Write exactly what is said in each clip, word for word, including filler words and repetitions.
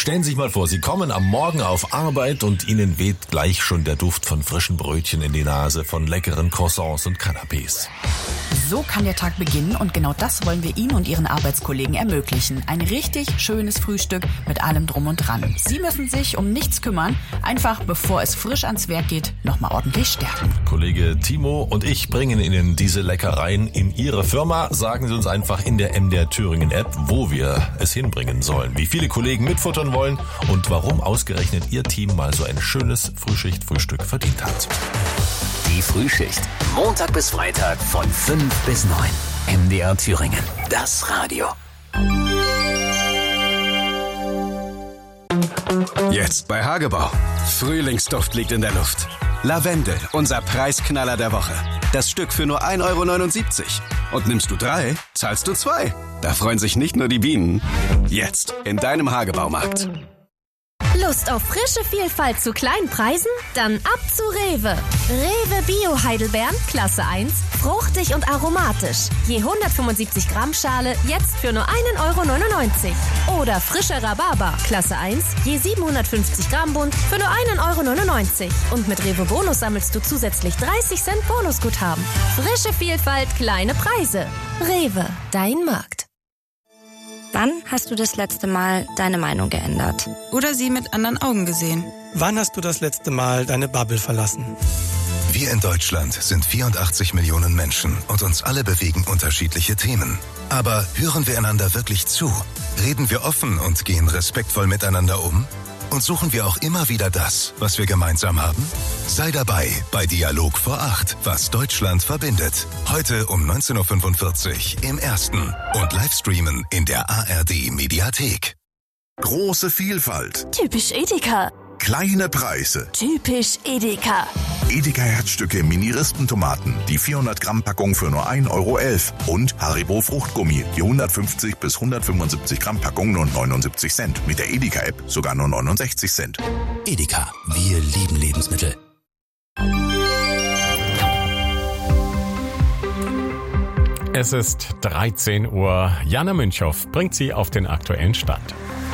Stellen Sie sich mal vor, Sie kommen am Morgen auf Arbeit und Ihnen weht gleich schon der Duft von frischen Brötchen in die Nase, von leckeren Croissants und Canapés. So kann der Tag beginnen und genau das wollen wir Ihnen und Ihren Arbeitskollegen ermöglichen. Ein richtig schönes Frühstück mit allem Drum und Dran. Sie müssen sich um nichts kümmern, einfach bevor es frisch ans Werk geht, nochmal ordentlich stärken. Kollege Timo und ich bringen Ihnen diese Leckereien in Ihre Firma. Sagen Sie uns einfach in der M D R Thüringen App, wo wir es hinbringen sollen, wie viele Kollegen mitfuttern wollen und warum ausgerechnet Ihr Team mal so ein schönes Frühschicht-Frühstück verdient hat. Die Frühschicht. Montag bis Freitag von fünf bis neun. M D R Thüringen. Das Radio. Jetzt bei Hagebau. Frühlingsduft liegt in der Luft. Lavendel, unser Preisknaller der Woche. Das Stück für nur ein Euro neunundsiebzig. Und nimmst du drei, zahlst du zwei. Da freuen sich nicht nur die Bienen. Jetzt in deinem Hagebaumarkt. Lust auf frische Vielfalt zu kleinen Preisen? Dann ab zu Rewe. Rewe Bio Heidelbeeren, Klasse eins, fruchtig und aromatisch. Je hundertfünfundsiebzig Gramm Schale, jetzt für nur ein Euro neunundneunzig. Oder frischer Rhabarber, Klasse eins, je siebenhundertfünfzig Gramm Bund, für nur ein Euro neunundneunzig. Und mit Rewe Bonus sammelst du zusätzlich dreißig Cent Bonusguthaben. Frische Vielfalt, kleine Preise. Rewe, dein Markt. Wann hast du das letzte Mal deine Meinung geändert? Oder sie mit anderen Augen gesehen? Wann hast du das letzte Mal deine Bubble verlassen? Wir in Deutschland sind vierundachtzig Millionen Menschen und uns alle bewegen unterschiedliche Themen. Aber hören wir einander wirklich zu? Reden wir offen und gehen respektvoll miteinander um? Und suchen wir auch immer wieder das, was wir gemeinsam haben? Sei dabei bei Dialog vor acht, was Deutschland verbindet. Heute um neunzehn Uhr fünfundvierzig im Ersten und Livestreamen in der A R D Mediathek. Große Vielfalt. Typisch Edeka. Kleine Preise. Typisch Edeka. Edeka Herzstücke Mini-Rispentomaten, die vierhundert Gramm Packung für nur ein Euro elf. Und Haribo Fruchtgummi, die hundertfünfzig bis hundertfünfundsiebzig Gramm Packung nur neunundsiebzig Cent. Mit der Edeka-App sogar nur neunundsechzig Cent. Edeka, wir lieben Lebensmittel. Es ist dreizehn Uhr. Jana Münchow bringt Sie auf den aktuellen Stand.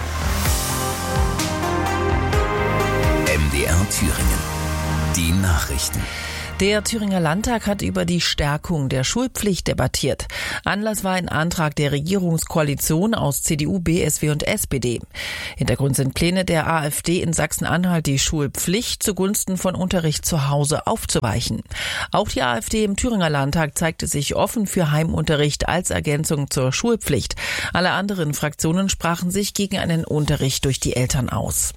M D R Thüringen. Die Nachrichten. Der Thüringer Landtag hat über die Stärkung der Schulpflicht debattiert. Anlass war ein Antrag der Regierungskoalition aus C D U, B S W und S P D. Hintergrund sind Pläne der AfD in Sachsen-Anhalt, die Schulpflicht zugunsten von Unterricht zu Hause aufzuweichen. Auch die AfD im Thüringer Landtag zeigte sich offen für Heimunterricht als Ergänzung zur Schulpflicht. Alle anderen Fraktionen sprachen sich gegen einen Unterricht durch die Eltern aus.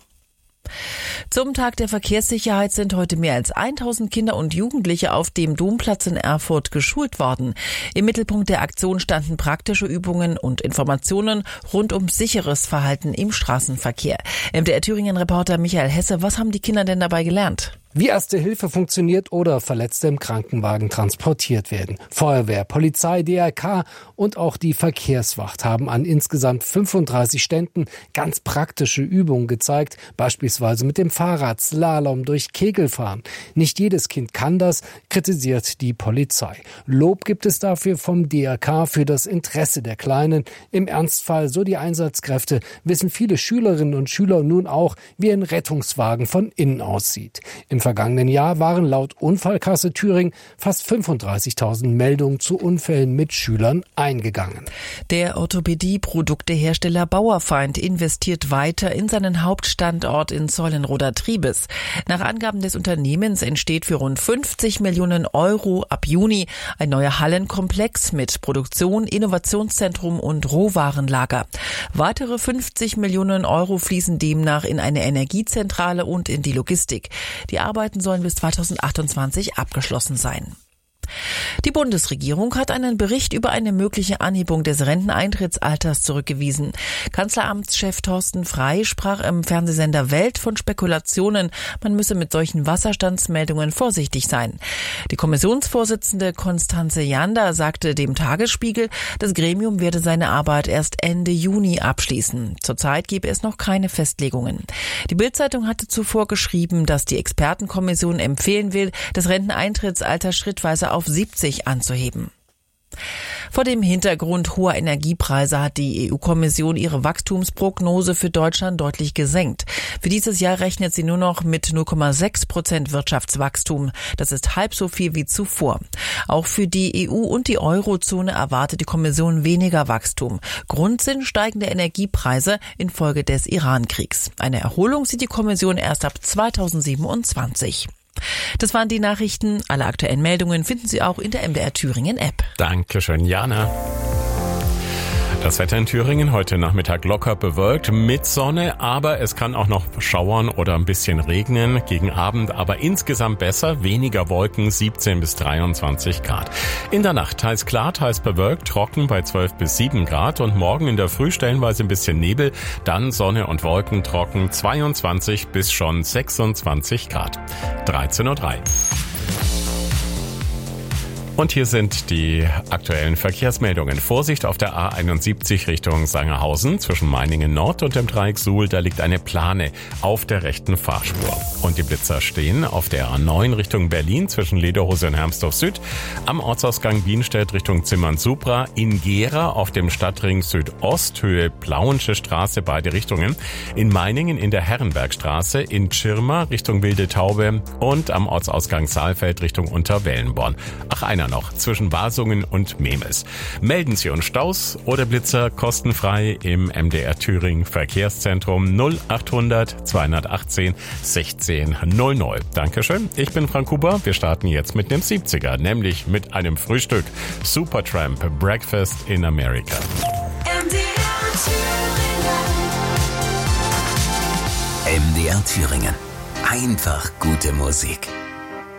Zum Tag der Verkehrssicherheit sind heute mehr als tausend Kinder und Jugendliche auf dem Domplatz in Erfurt geschult worden. Im Mittelpunkt der Aktion standen praktische Übungen und Informationen rund um sicheres Verhalten im Straßenverkehr. M D R Thüringen-Reporter Michael Hesse, was haben die Kinder denn dabei gelernt? Wie Erste Hilfe funktioniert oder Verletzte im Krankenwagen transportiert werden. Feuerwehr, Polizei, D R K und auch die Verkehrswacht haben an insgesamt fünfunddreißig Ständen ganz praktische Übungen gezeigt, beispielsweise mit dem Fahrrad, Slalom durch Kegelfahren. Nicht jedes Kind kann das, kritisiert die Polizei. Lob gibt es dafür vom D R K für das Interesse der Kleinen. Im Ernstfall, so die Einsatzkräfte, wissen viele Schülerinnen und Schüler nun auch, wie ein Rettungswagen von innen aussieht. Im vergangenen Jahr waren laut Unfallkasse Thüringen fast fünfunddreißigtausend Meldungen zu Unfällen mit Schülern eingegangen. Der Orthopädie-Produktehersteller Bauerfeind investiert weiter in seinen Hauptstandort in Zeulenroda Triebes. Nach Angaben des Unternehmens entsteht für rund fünfzig Millionen Euro ab Juni ein neuer Hallenkomplex mit Produktion, Innovationszentrum und Rohwarenlager. Weitere fünfzig Millionen Euro fließen demnach in eine Energiezentrale und in die Logistik. Die Arbeiten sollen bis zweitausendachtundzwanzig abgeschlossen sein. Die Bundesregierung hat einen Bericht über eine mögliche Anhebung des Renteneintrittsalters zurückgewiesen. Kanzleramtschef Thorsten Frey sprach im Fernsehsender Welt von Spekulationen, man müsse mit solchen Wasserstandsmeldungen vorsichtig sein. Die Kommissionsvorsitzende Constanze Jander sagte dem Tagesspiegel, das Gremium werde seine Arbeit erst Ende Juni abschließen. Zurzeit gebe es noch keine Festlegungen. Die Bild-Zeitung hatte zuvor geschrieben, dass die Expertenkommission empfehlen will, das Renteneintrittsalter schrittweise auf siebzig anzuheben. Vor dem Hintergrund hoher Energiepreise hat die E U-Kommission ihre Wachstumsprognose für Deutschland deutlich gesenkt. Für dieses Jahr rechnet sie nur noch mit null Komma sechs Prozent Wirtschaftswachstum. Das ist halb so viel wie zuvor. Auch für die E U und die Eurozone erwartet die Kommission weniger Wachstum. Grund sind steigende Energiepreise infolge des Iran-Kriegs. Eine Erholung sieht die Kommission erst ab zweitausendsiebenundzwanzig. Das waren die Nachrichten. Alle aktuellen Meldungen finden Sie auch in der M D R Thüringen App. Dankeschön, Jana. Das Wetter in Thüringen heute Nachmittag locker bewölkt mit Sonne, aber es kann auch noch schauern oder ein bisschen regnen gegen Abend, aber insgesamt besser, weniger Wolken, siebzehn bis dreiundzwanzig Grad. In der Nacht teils klar, teils bewölkt, trocken bei zwölf bis sieben Grad und morgen in der Früh stellenweise ein bisschen Nebel, dann Sonne und Wolken, trocken, zweiundzwanzig bis schon sechsundzwanzig Grad. dreizehn Uhr drei. Und hier sind die aktuellen Verkehrsmeldungen. Vorsicht auf der A einundsiebzig Richtung Sangerhausen zwischen Meiningen Nord und dem Dreieck Suhl. Da liegt eine Plane auf der rechten Fahrspur. Und die Blitzer stehen auf der A neun Richtung Berlin zwischen Lederhose und Hermsdorf Süd. Am Ortsausgang Bienstedt Richtung Zimmern-Supra. In Gera auf dem Stadtring Südost Höhe Plauensche Straße beide Richtungen. In Meiningen in der Herrenbergstraße. In Schirma Richtung Wilde Taube. Und am Ortsausgang Saalfeld Richtung Unterwellenborn. Ach, einer noch zwischen Basungen und Memes. Melden Sie uns Staus oder Blitzer kostenfrei im M D R Thüringen Verkehrszentrum null achthundert zweihundertachtzehn sechzehn null null. Dankeschön, ich bin Frank Huber. Wir starten jetzt mit dem siebziger, nämlich mit einem Frühstück. Supertramp, Breakfast in America. M D R Thüringen. M D R Thüringen. Einfach gute Musik.